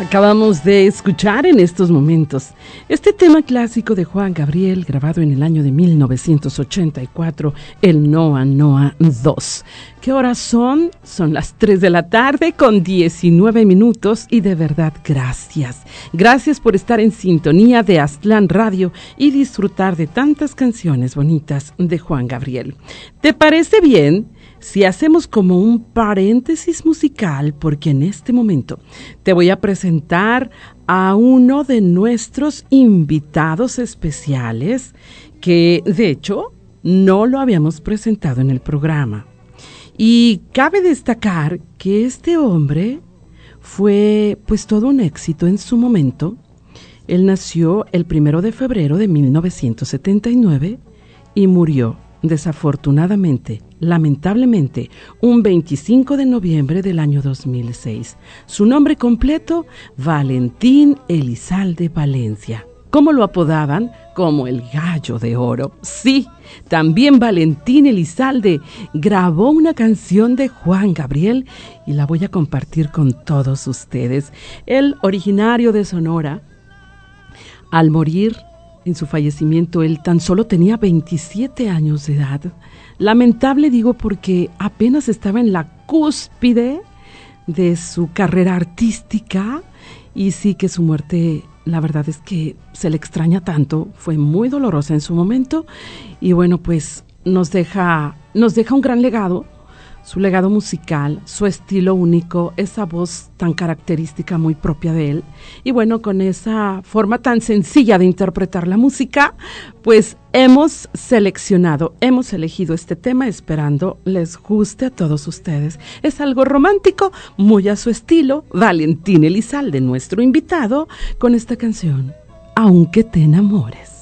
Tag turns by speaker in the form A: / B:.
A: Acabamos de escuchar en estos momentos este tema clásico de Juan Gabriel, grabado en el año de 1984, el Noa Noa 2. ¿Qué horas son? Son las 3 de la tarde con 19 minutos y de verdad gracias. Gracias por estar en sintonía de Aztlán Radio y disfrutar de tantas canciones bonitas de Juan Gabriel. ¿Te parece bien si hacemos como un paréntesis musical? Porque en este momento te voy a presentar a uno de nuestros invitados especiales que, de hecho, no lo habíamos presentado en el programa. Y cabe destacar que este hombre fue pues todo un éxito en su momento. Él nació el 1 de febrero de 1979 y murió desafortunadamente, lamentablemente, un 25 de noviembre del año 2006. Su nombre completo, Valentín Elizalde Valencia. ¿Cómo lo apodaban? Como el Gallo de Oro. Sí, también Valentín Elizalde grabó una canción de Juan Gabriel y la voy a compartir con todos ustedes. El originario de Sonora, al morir, en su fallecimiento, él tan solo tenía 27 años de edad. Lamentable, digo, porque apenas estaba en la cúspide de su carrera artística y sí que su muerte, la verdad es que se le extraña tanto, fue muy dolorosa en su momento y bueno, pues nos deja un gran legado, su legado musical, su estilo único, esa voz tan característica, muy propia de él. Y bueno, con esa forma tan sencilla de interpretar la música, pues hemos elegido este tema esperando les guste a todos ustedes. Es algo romántico, muy a su estilo. Valentín Elizalde, nuestro invitado, con esta canción, Aunque te enamores.